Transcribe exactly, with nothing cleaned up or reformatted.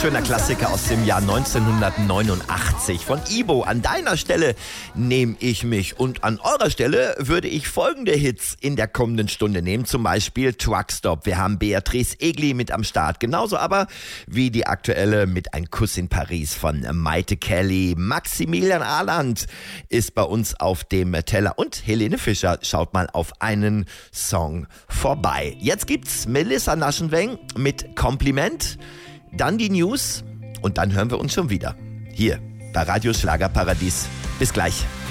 schöner Klassiker aus dem Jahr neunzehnhundertneunundachtzig von Ibo. An deiner Stelle nehme ich mich und an eurer Stelle würde ich folgende Hits in der kommenden Stunde nehmen. Zum Beispiel Truckstop. Wir haben Beatrice Egli mit am Start. Genauso aber wie die aktuelle mit Ein Kuss in Paris von Maite Kelly. Maximilian Arland ist bei uns auf dem Teller und Helene Fischer schaut mal auf einen Song vorbei. Jetzt gibt's Melissa Naschenweng mit Kompliment, dann die News und dann hören wir uns schon wieder hier bei Radio Schlagerparadies. Bis gleich.